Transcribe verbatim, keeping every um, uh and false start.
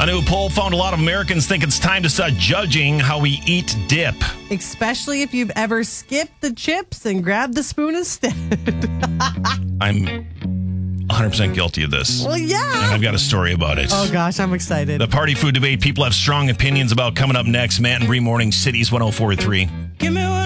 new poll found a lot of Americans think it's time to start judging how we eat dip. Especially if you've ever skipped the chips and grabbed the spoon instead. I'm one hundred percent guilty of this. Well, yeah. And I've got a story about it. Oh, gosh, I'm excited. The party food debate people have strong opinions about coming up next. Matt and Bree Morning, Cities one oh four point three. Give me one.